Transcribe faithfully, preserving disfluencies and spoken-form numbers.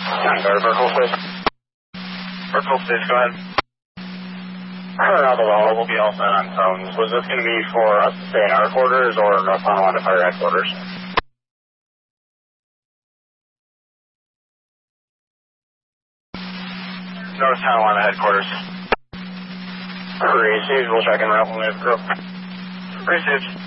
Go to Berkeley, please. Berkeley, please, go ahead. Alright, we'll be all set on phones. Was this going to be for us to stay in our quarters or North Tonawanda Fire headquarters? North Tonawanda headquarters. Received, we'll check in right when we have a group. Received.